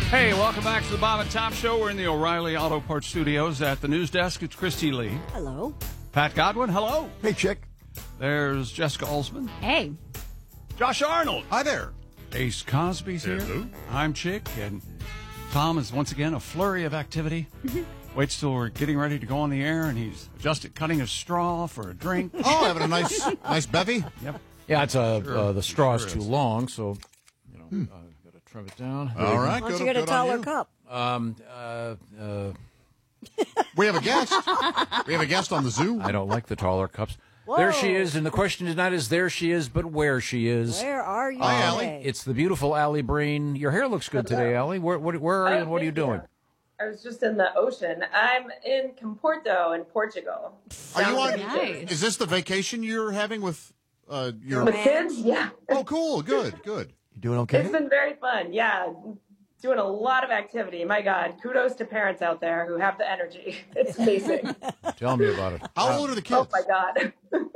Hey, welcome back to the Bob and Tom Show. We're in the O'Reilly Auto Parts Studios. At the news desk, it's Christy Lee. Hello. Pat Godwin, hello. Hey, Chick. There's Jessica Olsman. Hey. Josh Arnold. Hi there. Ace Cosby's here. Hello. I'm Chick, and Tom is once again a flurry of activity. Waits till we're getting ready to go on the air, and he's just cutting a straw for a drink. Oh, having a nice bevy? Yep. Yeah, it's the straw is Sure too is. long, so got to trim it down. All right. Why don't you get a taller cup? We have a guest. We have a guest on the Zoo. I don't like the taller cups. There she is, and the question tonight is there she is, but where she is. Where are you? Hi, Allie. today? It's the beautiful Allie Breen. Your hair looks good today, Allie. Where are you and what are you doing? I was just in the ocean. I'm in Comporto in Portugal. Are you on? Nice. Is this the vacation you're having with your? With kids? Yeah. Oh, cool. Good. You doing okay? It's been very fun. Yeah. Doing a lot of activity. My God. Kudos to parents out there who have the energy. It's amazing. Tell me about it. How old are the kids? Oh, my God.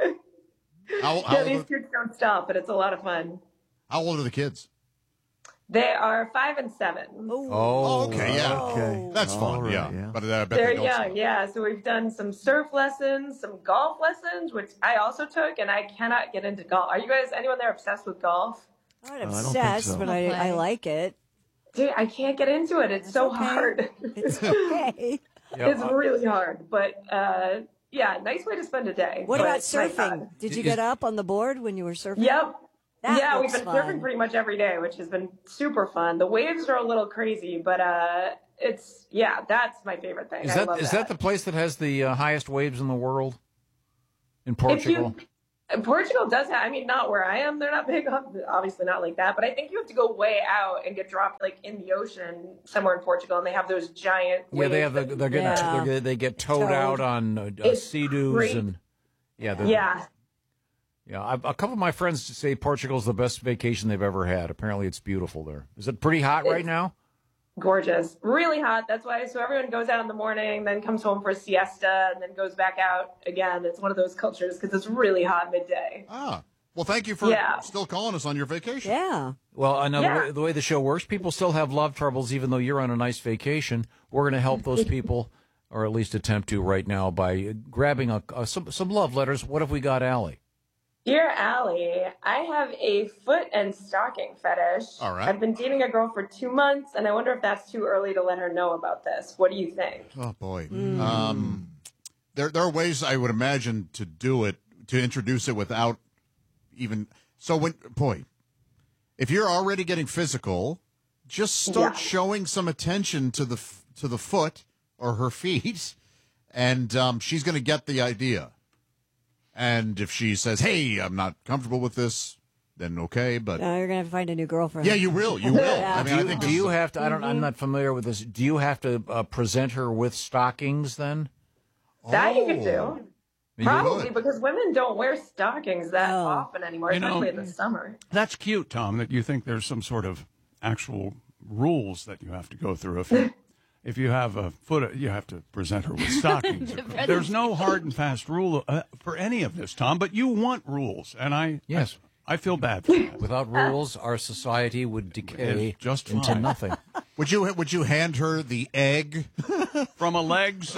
How Yeah, old these are, kids don't stop, but it's a lot of fun. how old are the kids? They are 5 and 7. Oh, okay. Yeah. Okay. That's fun. All right, yeah. But I bet They're they don't young, stop. yeah. So we've done some surf lessons, some golf lessons, which I also took, and I cannot get into golf. Are you guys, anyone there obsessed with golf? I'm not I don't think obsessed, so. but I'll I play. like it. Dude, I can't get into it. It's so okay. hard. It's okay. It's really hard, but yeah, nice way to spend a day. What But about my surfing? God. Did you get up on the board when you were surfing? Yep. That Yeah, we've looks been fun. surfing pretty much every day, which has been super fun. The waves are a little crazy, but that's my favorite thing. Is I love that that the place that has the highest waves in the world? In Portugal? Portugal does have, I mean, not where I am. They're not big, obviously not like that. But I think you have to go way out and get dropped like in the ocean somewhere in Portugal, and they have those giant. Yeah, they have waves they get towed out on It's sea-doos great. and Yeah, Yeah, a couple of my friends say Portugal's the best vacation they've ever had. Apparently, it's beautiful there. Is it pretty hot right now? gorgeous, really hot. That's why. So everyone goes out in the morning, then comes home for a siesta, and then goes back out again. It's one of those cultures because it's really hot midday. Ah. Well, thank you for still calling us on your vacation. Yeah. Well, I know Yeah. the way the show works, people still have love troubles, even though you're on a nice vacation. We're going to help those people, or at least attempt to right now, by grabbing some love letters. What have we got, Allie? Dear Allie, I have a foot and stocking fetish. All right. I've been dating a girl for 2 months, and I wonder if that's too early to let her know about this. What do you think? Oh boy. There are ways I would imagine to do it, to introduce it without even. So if you're already getting physical, just start showing some attention to the foot or her feet, and she's going to get the idea. And if she says, "Hey, I'm not comfortable with this," then okay. But You're gonna have to find a new girlfriend. yeah, you will. You will. I mean, I think Do you have to? I'm not familiar with this. Do you have to present her with stockings then? That you could do. Probably would. because women don't wear stockings that often anymore, You know- especially in the summer. That's cute, Tom, that you think there's some sort of actual rules that you have to go through. If you have a foot, you have to present her with stockings. There's no hard and fast rule for any of this, Tom, but you want rules, and I feel bad for that. Without rules, our society would decay It's just into fine. nothing. Would you hand her the egg? From a legs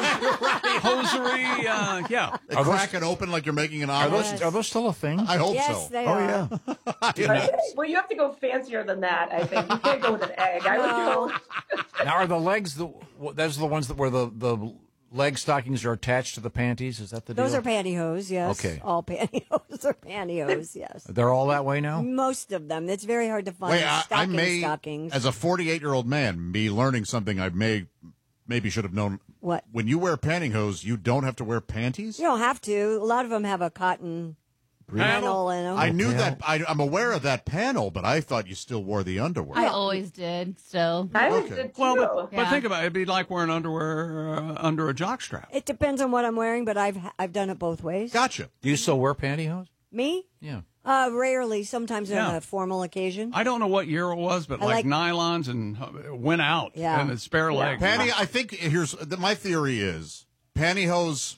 hosiery, yeah. Crack it open like you're making an omelet? Are those still a thing? I hope Yes, so. they Oh, are. yeah. Well, you have to go fancier than that, I think. You can't go with an egg. I would go. Now, are the legs those are the ones where the leg stockings are attached to the panties? Is that the deal? Those are pantyhose, yes. Okay. All pantyhose are pantyhose, yes. They're all that way now? Most of them. It's very hard to find Wait, I may, stockings. as a 48-year-old man, be learning something I maybe should have known. What? When you wear pantyhose, you don't have to wear panties? You don't have to. A lot of them have a cotton panel in them. I knew that. I'm aware of that panel, but I thought you still wore the underwear. I always did, still. I always Okay. did too. Well, but Yeah. think about it. It'd be like wearing underwear under a jockstrap. It depends on what I'm wearing, but I've done it both ways. Gotcha. Do you still wear pantyhose? Me? Yeah. Rarely. Sometimes on a formal occasion. I don't know what year it was, but I like like- nylons and went out Yeah. and the spare leg. I think my theory is pantyhose.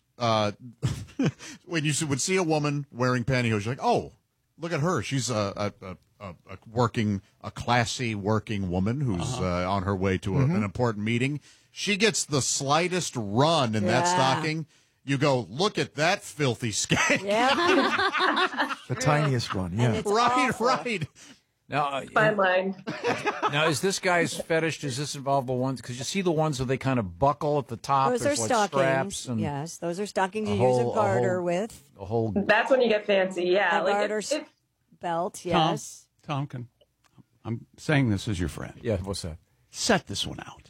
When you would see a woman wearing pantyhose, you're like, oh, look at her. She's a a classy working woman who's on her way to an important meeting. She gets the slightest run in that stocking. You go, look at that filthy skank. Yeah. The tiniest one, yeah. Right. Now, Fine line. now, is this guy's fetish? Does this involve the ones? Because you see the ones where they kind of buckle at the top. Those are There's like stockings. straps and Yes, those are stockings a you whole- use a garter with. a whole. That's when you get fancy. Yeah. A Like garter if, belt, Tom, yes. Tomkin, I'm saying this as your friend. Yeah, what's that? Set this one out.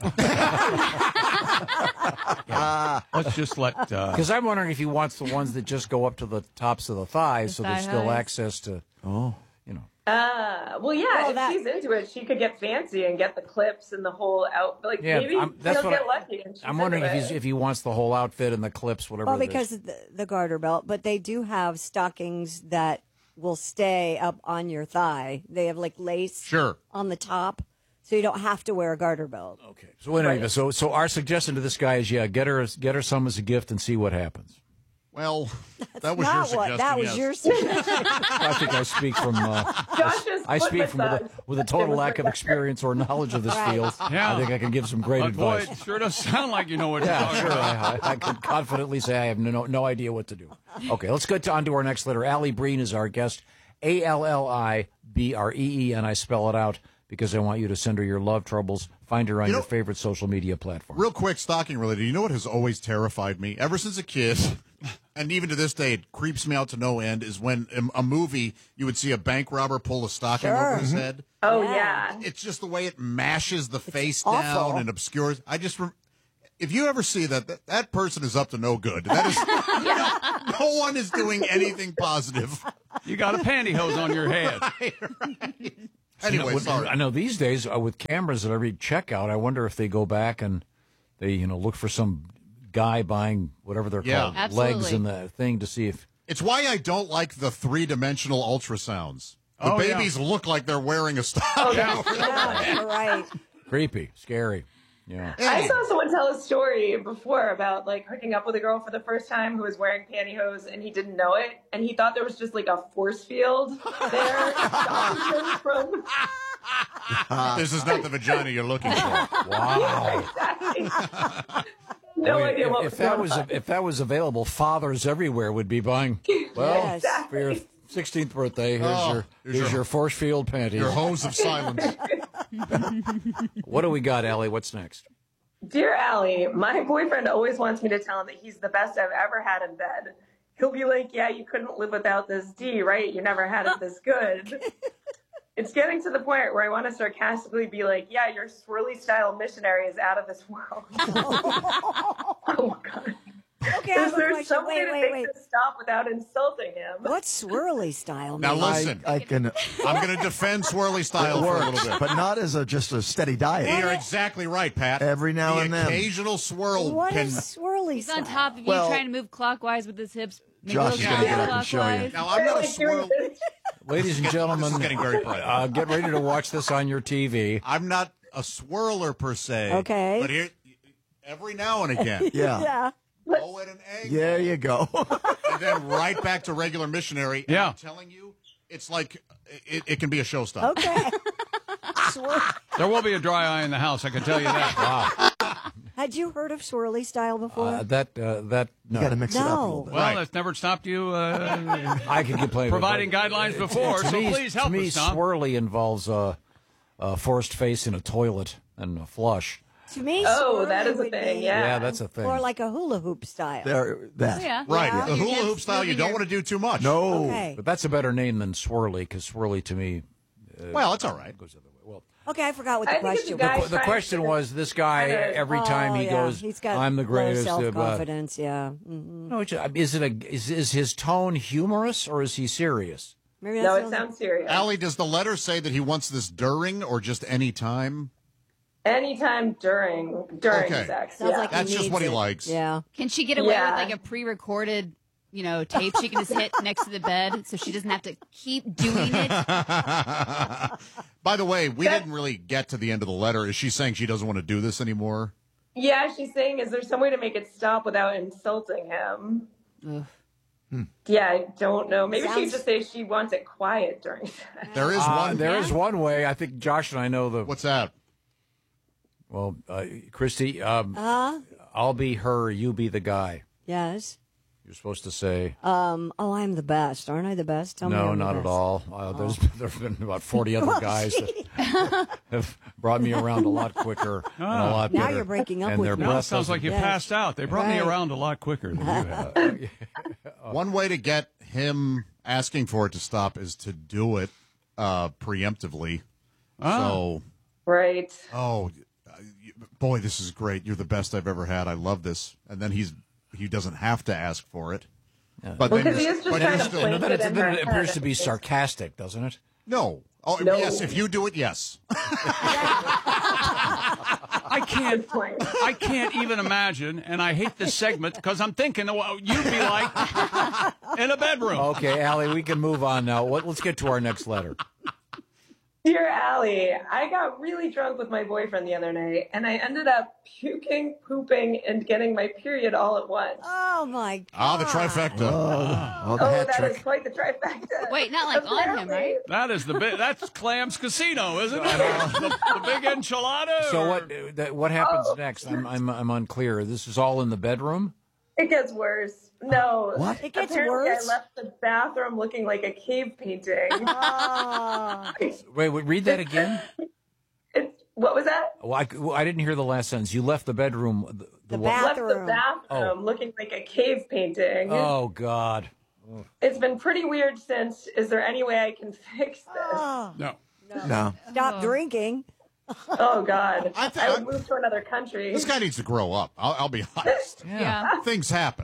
Let's just let. Because I'm wondering if he wants the ones that just go up to the tops of the thighs, so there's thigh still highs. access to. You know. well, yeah, Well, if that- she's into it, she could get fancy and get the clips and the whole out. Like Yeah, maybe that's he'll what get lucky. And she's I'm wondering into if it. he wants the whole outfit and the clips, whatever. Well, it is. because of the garter belt, but they do have stockings that will stay up on your thigh. They have like lace Sure. on the top, so you don't have to wear a garter belt. Okay. So anyway, so our suggestion to this guy is, get her some as a gift and see what happens. Well, that was your Not suggestion. what that was yes. your suggestion. I think I speak from Josh's I foot speak from massage. with a total lack of experience or knowledge of this field. Yeah. I think I can give some great But boy, advice. it sure does sound like you know what you're Yeah, talking sure. about. I can confidently say I have no idea what to do. Okay, let's get on to our next letter. Allie Breen is our guest. ALLIBREE, and I spell it out because I want you to send her your love troubles. Find her on You your know- favorite social media platform. Real quick, stocking related. You know what has always terrified me ever since a kid, and even to this day, it creeps me out to no end. Is when in a movie you would see a bank robber pull a stocking Sure. over his head. Oh Yeah. yeah. It's just the way it mashes the face awful. down and obscures. If you ever see that person is up to no good. That is, no one is doing anything positive. You got a pantyhose on your head. Anyway, sorry. I know these days with cameras at every checkout, I wonder if they go back and they look for some guy buying whatever they're Yeah. called, Absolutely. legs in the thing to see if. It's why I don't like the 3-dimensional ultrasounds. The Oh, yeah. babies look like they're wearing a stocking. Yeah, you're right. Creepy, scary. Yeah. I saw someone tell a story before about like hooking up with a girl for the first time who was wearing pantyhose and he didn't know it and he thought there was just like a force field there stopping him from. This is not the vagina you're looking for. Wow. Exactly. No Boy, idea what if that was available, fathers everywhere would be buying. Well, Yes. for your 16th birthday, here's your force field panties. Your hose of silence. What do we got, Allie? What's next? Dear Allie, my boyfriend always wants me to tell him that he's the best I've ever had in bed. He'll be like, yeah, you couldn't live without this D, right? You never had it this good. It's getting to the point where I want to sarcastically be like, yeah, your swirly style missionary is out of this world. Oh, my God. Okay, I have Is a there question. some way to Wait. make this stop without insulting him? What's swirly style? Now mean? listen, I can. I'm going to defend swirly style for a little bit. But not as just a steady diet. You're exactly right, Pat. Every now the and then. occasional swirl What can. is swirly He's style? on top of you, Well- trying to move clockwise with his hips. Maybe Josh a is little gonna get up and show you. counterclockwise. Now I'm not a Like, swirl. Ladies and gentlemen, This is getting very private. get ready to watch this on your TV. I'm not a swirler per se. Okay. But here, every now and again, Yeah. Yeah. go at an angle, There you go. and then right back to regular missionary. And Yeah. I'm telling you, it's like it can be a showstopper. Okay. There will be a dry eye in the house, I can tell you that. Wow. Had you heard of swirly style before? That You got to no. mix it up a No. little bit. Well, Right. that's never stopped you I could get playing providing guidelines before, so please help to me, us, Tom. swirly involves a forced face in a toilet and a flush. To me, Oh, swirly that is a would thing, be yeah. Yeah, that's a thing. More like a hula hoop style. There, that. Oh, yeah. Right. Yeah. The hula Yes, hoop style, you moving don't your- want to do too much. No. Okay. But that's a better name than swirly, because swirly to me Well, it's all right. goes the other way. Well, Okay, I forgot what the I think it's question a guy- was. the question was, this guy, every time he goes, he's got I'm the greatest. Low about self-confidence, yeah. Mm-hmm. No, is his tone humorous or is he serious? Maybe No, that's it the only- sounds serious. Allie, does the letter say that he wants this during or just any time? Anytime during Okay. sex. Sounds yeah. like That's he just needs what he it. likes. Yeah. Can she get away Yeah. with like a pre-recorded, tape she can just hit next to the bed so she doesn't have to keep doing it? By the way, we didn't really get to the end of the letter. Is she saying she doesn't want to do this anymore? Yeah, she's saying, is there some way to make it stop without insulting him? Yeah, I don't know. Maybe she Sounds- could just say she wants it quiet during sex. There is one. There is one way. I think Josh and I know the. What's that? Well, Christy, I'll be her, you be the guy. Yes. You're supposed to say. Oh, I'm the best. Aren't I the best? Tell me No, I'm the not best. at all. There've been about 40 other guys that have brought me around a lot quicker and a lot Now better. you're breaking up and with their me. Now it breath sounds like you Yes. passed out. They brought me Right. around a lot quicker than you have. One way to get him asking for it to stop is to do it preemptively. So, Right. boy, this is great. You're the best I've ever had. I love this. And then he doesn't have to ask for it. But Well, then, 'cause he is just but trying you're to still, place then it in her it appears head. to be sarcastic, doesn't it? no. Oh, No. yes. If you do it, yes. I can't even imagine, and I hate this segment because I'm thinking of what you'd be like in a bedroom. Okay, Allie, we can move on now. Let's get to our next letter. Dear Allie, I got really drunk with my boyfriend the other night, and I ended up puking, pooping, and getting my period all at once. Oh, my God. Ah, the trifecta. Oh, the Oh, hat that trick. is quite the trifecta. Wait, not like on him, right? That is that's Clam's Casino, isn't it? the big enchilada. So or- what happens next? I'm unclear. This is all in the bedroom? It gets worse. No. What? It gets Apparently worse? I left the bathroom looking like a cave painting. Oh. Wait, read that again. What was that? Well, I didn't hear the last sentence. You left the bedroom. The what? bath- Left the Bathroom. bathroom looking like a cave painting. Oh, God. It's been pretty weird since. Is there any way I can fix this? Oh. no. No. Stop drinking. Oh, God. I think- I would move to another country. This guy needs to grow up. I'll be honest. Yeah. Things happen.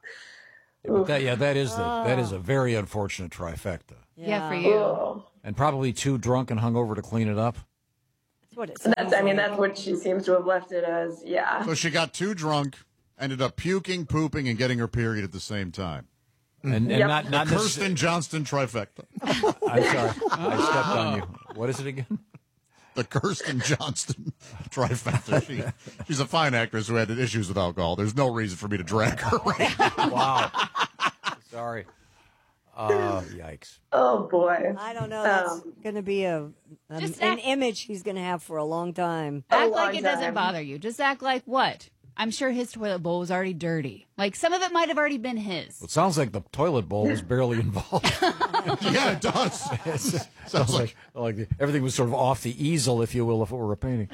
That is a very unfortunate trifecta. Yeah, for you. Oh. And probably too drunk and hungover to clean it up. That's what it sounds That's what she seems to have left it as. Yeah. So she got too drunk, ended up puking, pooping, and getting her period at the same time. And Yep. not The necessarily. Kirsten Johnston trifecta. I'm sorry. I stepped on you. What is it again? The Kirsten Johnston trifecta. She's a fine actress who had issues with alcohol. There's no reason for me to drag her right now. Wow. Sorry. Yikes. Oh, boy. I don't know. That's Um, going to be Just an act- image he's going to have for a long time. Act long like it doesn't time. bother you. Just act like what? I'm sure his toilet bowl was already dirty. Like some of it might have already been his. It sounds like the toilet bowl was barely involved. Yeah, it does. Sounds like everything was sort of off the easel, if you will, if it were a painting.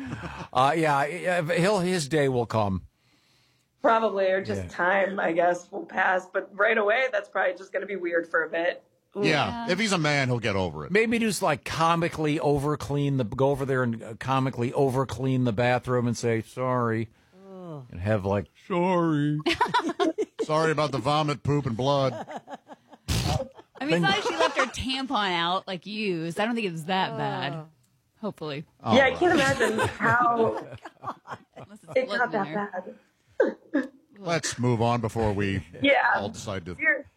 His day will come. Probably, or just time, I guess, will pass. But right away, that's probably just going to be weird for a bit. Yeah, if he's a man, he'll get over it. Maybe just like comically go over there and comically over clean the bathroom and say sorry, and have like Sorry. Sorry about the vomit, poop, and blood. I mean, it's not like she left her tampon out, like used. I don't think it was that bad. Hopefully. Yeah, I can't imagine how Unless it's blood not in that there. bad. Let's move on before we Yeah. all decide to. You're-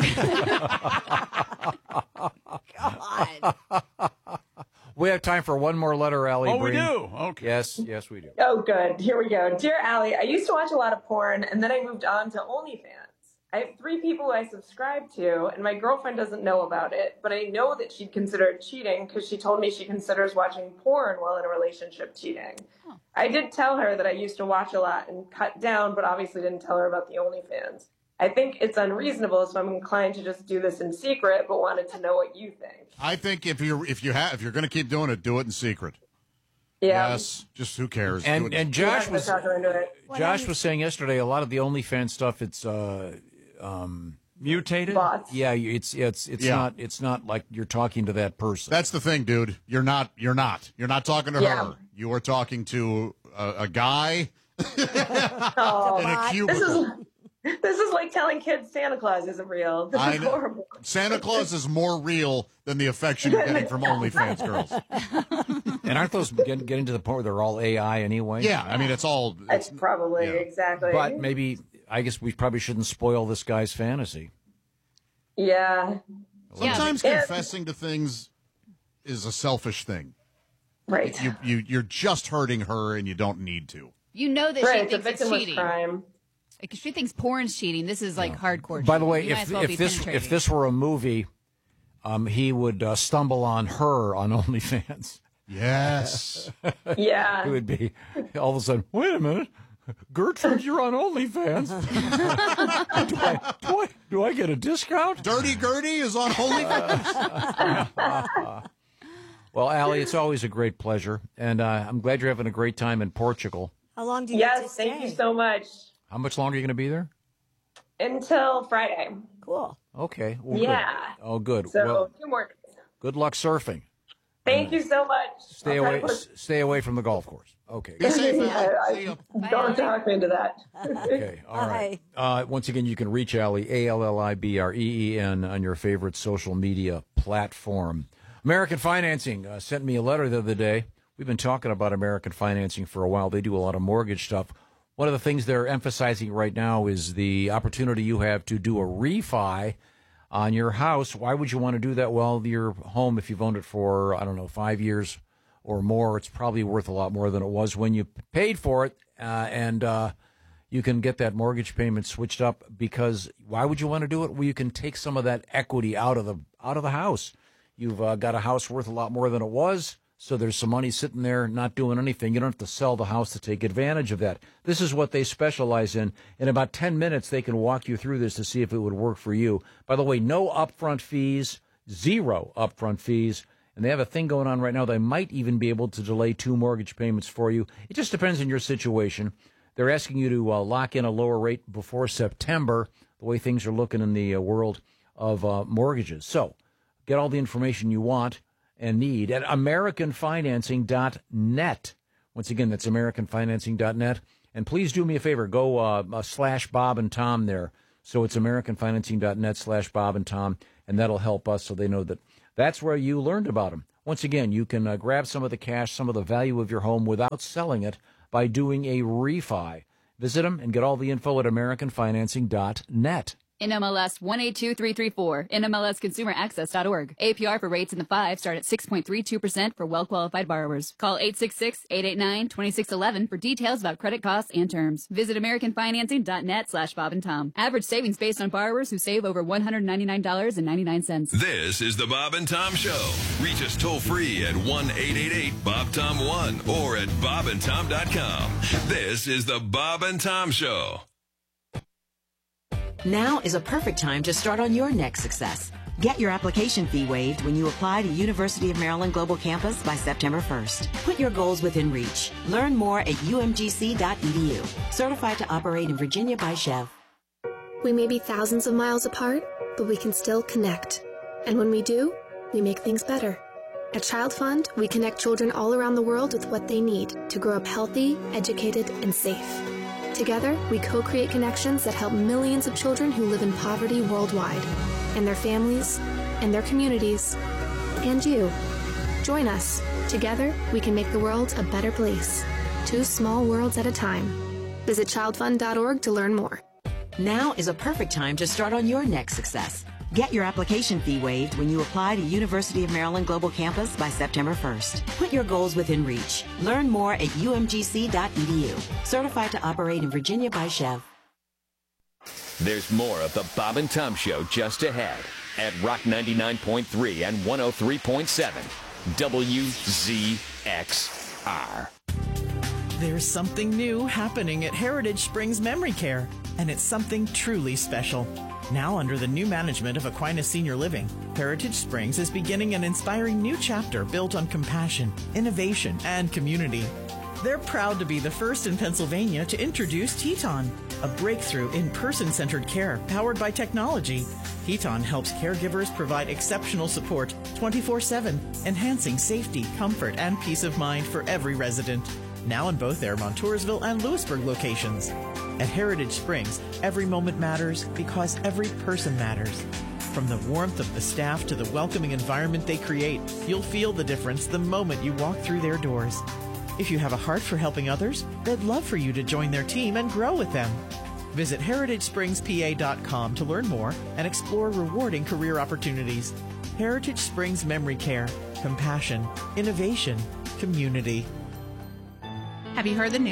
we have time for one more letter, Allie. Oh, we Breen. do? Okay. Yes, we do. Oh, good. Here we go. Dear Allie, I used to watch a lot of porn, and then I moved on to OnlyFans. I have 3 people who I subscribe to, and my girlfriend doesn't know about it, but I know that she'd consider it cheating because she told me she considers watching porn while in a relationship cheating. I did tell her that I used to watch a lot and cut down, but obviously didn't tell her about the OnlyFans. I think it's unreasonable, so I'm inclined to just do this in secret, but wanted to know what you think. I think if you're going to keep doing it, do it in secret. Yeah. Yes, just who cares? Do And it. Josh I'm was gonna talk her into it. Josh was saying yesterday a lot of the OnlyFans stuff. It's Mutated? Bots. it's not like you're talking to that person. That's the thing, dude. You're not talking to Yeah. her. You are talking to a guy Oh, in a cubicle. this is like telling kids Santa Claus isn't real. This I is know. horrible. Santa Claus is more real than the affection you're getting from OnlyFans girls. And aren't those getting to the point where they're all AI anyway? Yeah, I mean it's all. It's probably exactly. But maybe I guess we probably shouldn't spoil this guy's fantasy. Yeah. Sometimes Yeah. confessing to things is a selfish thing. Right. You're just hurting her, and you don't need to. You know that Right. she It's a thinks it's victimless cheating. crime. Like, she thinks porn's cheating. This is like hardcore. By the way, cheating. You might as well be if penetrating. this were a movie, he would stumble on her on OnlyFans. Yes. Yeah. It would be all of a sudden, wait a minute, Gertrude, you're on OnlyFans. do I get a discount? Dirty Gertie is on OnlyFans. Well, Allie, it's always a great pleasure, and I'm glad you're having a great time in Portugal. How long do you get to Yes, stay? thank you so much. How much longer are you going to be there? Until Friday. Cool. Okay. Well, Yeah. Good. Oh, good. So Well, 2 more days. good luck surfing. Thank you so much. Stay I'll try away. to put- Stay away from the golf course. Okay. Be safe, Yeah, Allie. See ya. Don't talk me into that. Okay. All right. Once again, you can reach Allie, ALLIBREEN, on your favorite social media platform. American Financing sent me a letter the other day. We've been talking about American Financing for a while. They do a lot of mortgage stuff. One of the things they're emphasizing right now is the opportunity you have to do a refi on your house. Why would you want to do that? Well, your home, if you've owned it for, 5 years or more, it's probably worth a lot more than it was when you paid for it. And you can get that mortgage payment switched up, because why would you want to do it? Well, you can take some of that equity out of the house. You've got a house worth a lot more than it was, so there's some money sitting there not doing anything. You don't have to sell the house to take advantage of that. This is what they specialize in. In about 10 minutes, they can walk you through this to see if it would work for you. By the way, no upfront fees, 0 upfront fees. And they have a thing going on right now. They might even be able to delay 2 mortgage payments for you. It just depends on your situation. They're asking you to lock in a lower rate before September, the way things are looking in the world of mortgages. So get all the information you want and need at AmericanFinancing.net. Once again, that's AmericanFinancing.net. And please do me a favor, go /Bob and Tom there. So it's AmericanFinancing.net /Bob and Tom, and that'll help us so they know that that's where you learned about them. Once again, you can grab some of the cash, some of the value of your home without selling it by doing a refi. Visit them and get all the info at AmericanFinancing.net. NMLS 182334, NMLSConsumerAccess.org. APR for rates in the 5 start at 6.32% for well-qualified borrowers. Call 866-889-2611 for details about credit costs and terms. Visit AmericanFinancing.net /Bob and Tom. Average savings based on borrowers who save over $199.99. This is the Bob and Tom Show. Reach us toll free at 1-888-BOB-TOM-1 or at bobandtom.com. This is the Bob and Tom Show. Now is a perfect time to start on your next success. Get your application fee waived when you apply to University of Maryland Global Campus by September 1st. Put your goals within reach. Learn more at umgc.edu. Certified to operate in Virginia by Chev. We may be thousands of miles apart, but we can still connect. And when we do, we make things better. At Child Fund, we connect children all around the world with what they need to grow up healthy, educated, and safe. Together, we co-create connections that help millions of children who live in poverty worldwide, and their families, and their communities, and you. Join us. Together, we can make the world a better place. 2 small worlds at a time. Visit childfund.org to learn more. Now is a perfect time to start on your next success. Get your application fee waived when you apply to University of Maryland Global Campus by September 1st. Put your goals within reach. Learn more at umgc.edu. Certified to operate in Virginia by Chev. There's more of the Bob and Tom Show just ahead at Rock 99.3 and 103.7 WZXR. There's something new happening at Heritage Springs Memory Care, and it's something truly special. Now under the new management of Aquinas Senior Living, Heritage Springs is beginning an inspiring new chapter built on compassion, innovation, and community. They're proud to be the first in Pennsylvania to introduce Teton, a breakthrough in person-centered care powered by technology. Teton helps caregivers provide exceptional support 24/7, enhancing safety, comfort, and peace of mind for every resident. Now in both their Montoursville and Lewisburg locations. At Heritage Springs, every moment matters because every person matters. From the warmth of the staff to the welcoming environment they create, you'll feel the difference the moment you walk through their doors. If you have a heart for helping others, they'd love for you to join their team and grow with them. Visit heritagespringspa.com to learn more and explore rewarding career opportunities. Heritage Springs Memory Care. Compassion, innovation, community. Have you heard the news?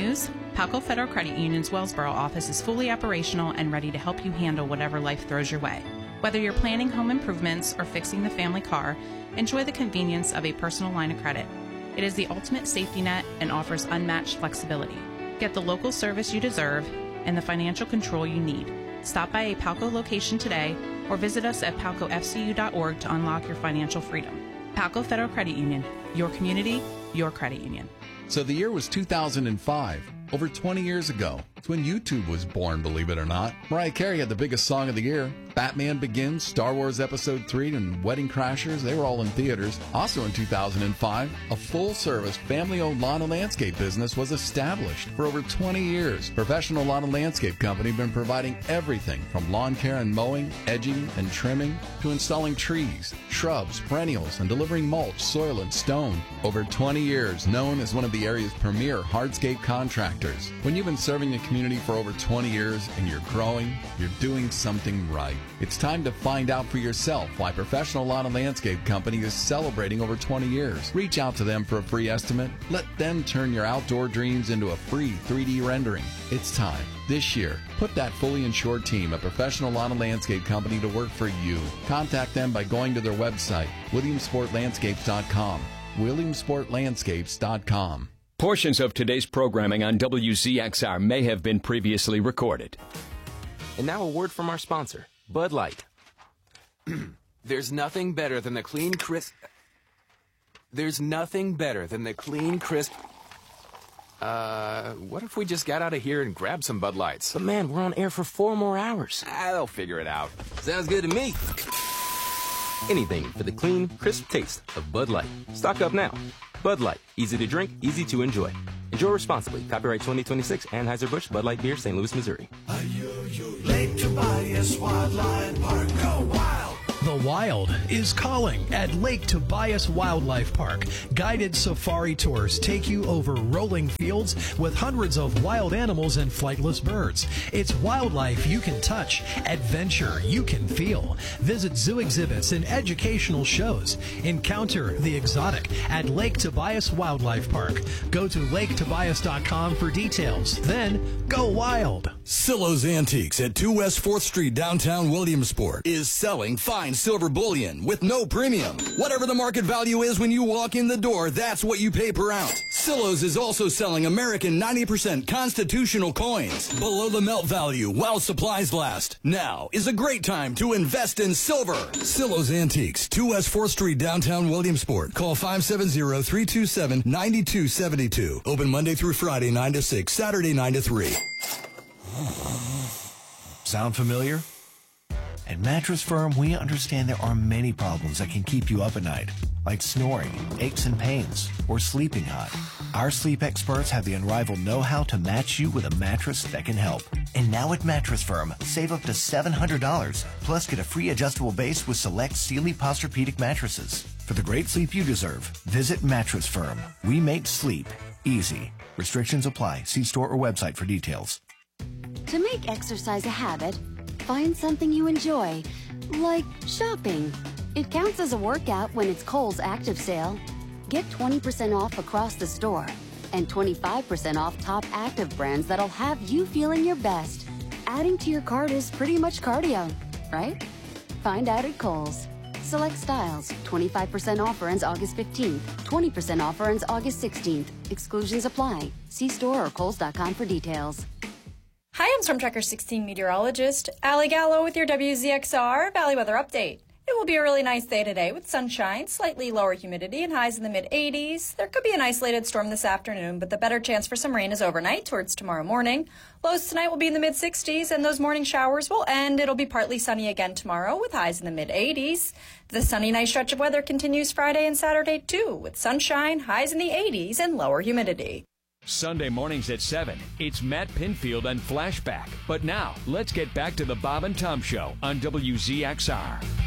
Palco Federal Credit Union's Wellsboro office is fully operational and ready to help you handle whatever life throws your way. Whether you're planning home improvements or fixing the family car, enjoy the convenience of a personal line of credit. It is the ultimate safety net and offers unmatched flexibility. Get the local service you deserve and the financial control you need. Stop by a Palco location today or visit us at palcofcu.org to unlock your financial freedom. Palco Federal Credit Union, your community, your credit union. So the year was 2005, over 20 years ago. It's when YouTube was born, believe it or not. Mariah Carey had the biggest song of the year. Batman Begins, Star Wars Episode 3, and Wedding Crashers, they were all in theaters. Also in 2005, a full-service, family-owned lawn and landscape business was established. For over 20 years, Professional Lawn and Landscape Company have been providing everything from lawn care and mowing, edging, and trimming, to installing trees, shrubs, perennials, and delivering mulch, soil, and stone. Over 20 years, known as one of the area's premier hardscape contractors. When you've been serving the community for over 20 years and you're growing, you're doing something right. It's time to find out for yourself why Professional Lawn and Landscape Company is celebrating over 20 years. Reach out to them for a free estimate. Let them turn your outdoor dreams into a free 3D rendering. It's time. This year, put that fully insured team at Professional Lawn and Landscape Company to work for you. Contact them by going to their website, WilliamsportLandscapes.com. WilliamsportLandscapes.com. Portions of today's programming on WZXR may have been previously recorded. And now a word from our sponsor, Bud Light. There's nothing better than the clean, crisp... what if we just got out of here and grabbed some Bud Lights? But man, we're on air for 4 more hours. They'll figure it out. Sounds good to me. Anything for the clean, crisp taste of Bud Light. Stock up now. Bud Light. Easy to drink, easy to enjoy. Enjoy responsibly. Copyright 2026, Anheuser-Busch, Bud Light Beer, St. Louis, Missouri. Lake Tobias Wildlife Park. Go wild! The Wild is calling at Lake Tobias Wildlife Park. Guided safari tours take you over rolling fields with hundreds of wild animals and flightless birds. It's wildlife you can touch, adventure you can feel. Visit zoo exhibits and educational shows. Encounter the exotic at Lake Tobias Wildlife Park. Go to laketobias.com for details. Then go wild. Silo's Antiques at 2 West 4th Street, downtown Williamsport, is selling fine silver bullion with no premium. Whatever the market value is when you walk in the door, that's what you pay per ounce. Silo's is also selling American 90% constitutional coins below the melt value while supplies last. Now is a great time to invest in silver. Silo's Antiques, 2 West 4th Street, downtown Williamsport. Call 570-327-9272. Open Monday through Friday, 9 to 6, Saturday, 9 to 3. Sound familiar? At Mattress Firm, we understand there are many problems that can keep you up at night, like snoring, aches and pains, or sleeping hot. Our sleep experts have the unrivaled know-how to match you with a mattress that can help. And now at Mattress Firm, save up to $700, plus get a free adjustable base with select Sealy Posturepedic mattresses. For the great sleep you deserve, visit Mattress Firm. We make sleep easy. Restrictions apply. See store or website for details. To make exercise a habit, find something you enjoy, like shopping. It counts as a workout when it's Kohl's Active Sale. Get 20% off across the store and 25% off top active brands that'll have you feeling your best. Adding to your cart is pretty much cardio, right? Find out at Kohl's. Select styles. 25% offer ends August 15th. 20% offer ends August 16th. Exclusions apply. See store or Kohls.com for details. Hi, I'm Storm Tracker 16 meteorologist Allie Gallo with your WZXR Valley Weather Update. It will be a really nice day today with sunshine, slightly lower humidity, and highs in the mid-80s. There could be an isolated storm this afternoon, but the better chance for some rain is overnight towards tomorrow morning. Lows tonight will be in the mid-60s, and those morning showers will end. It'll be partly sunny again tomorrow with highs in the mid-80s. The sunny nice stretch of weather continues Friday and Saturday, too, with sunshine, highs in the 80s, and lower humidity. Sunday mornings at 7, it's Matt Pinfield and Flashback. But now, let's get back to the Bob and Tom Show on WZXR.